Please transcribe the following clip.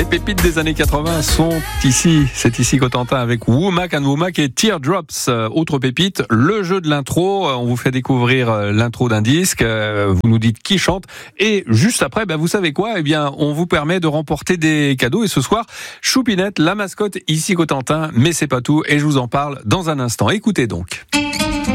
Les pépites des années 80 sont ici. C'est ici Cotentin avec Womack and Womack et Teardrops. Autre pépite, le jeu de l'intro. On vous fait découvrir l'intro d'un disque. Vous nous dites qui chante. Et juste après, vous savez quoi? Eh bien, on vous permet de remporter des cadeaux. Et ce soir, Choupinette, la mascotte ici Cotentin. Mais c'est pas tout. Et je vous en parle dans un instant. Écoutez donc.